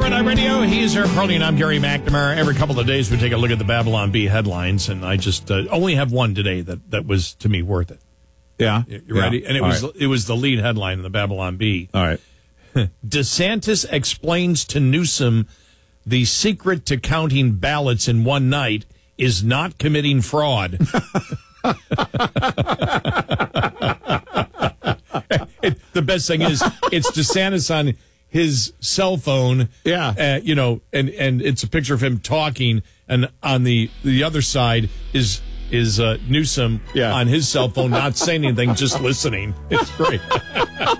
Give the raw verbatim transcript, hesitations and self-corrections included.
Red Eye Radio. He's Eric Carly, and I'm Gary McNamara. Every couple of days, we take a look at the Babylon Bee headlines, and I just uh, only have one today that, that was, to me, worth it. Yeah. You ready? Yeah. And it All was right. it was the lead headline in the Babylon Bee. All right. DeSantis explains to Newsom the secret to counting ballots in one night is not committing fraud. It, the best thing is it's DeSantis on his cell phone. Yeah. Uh, you know, and, and it's a picture of him talking, and on the, the other side is is uh, Newsom yeah. on his cell phone, not saying anything, just listening. It's great.